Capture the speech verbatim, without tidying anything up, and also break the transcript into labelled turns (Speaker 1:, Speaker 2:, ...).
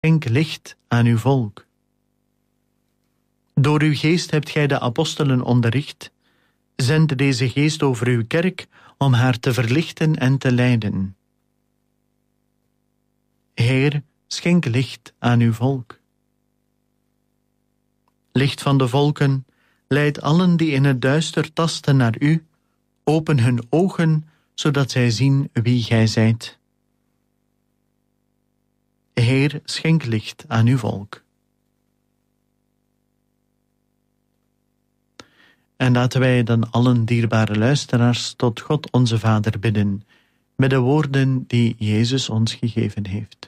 Speaker 1: schenk licht aan uw volk. Door uw geest hebt gij de apostelen onderricht. Zend deze geest over uw kerk om haar te verlichten en te leiden. Heer, schenk licht aan uw volk. Licht van de volken, leid allen die in het duister tasten naar u, open hun ogen, zodat zij zien wie gij zijt. Heer, schenk licht aan uw volk. En laten wij dan allen dierbare luisteraars tot God onze Vader bidden, met de woorden die Jezus ons gegeven heeft.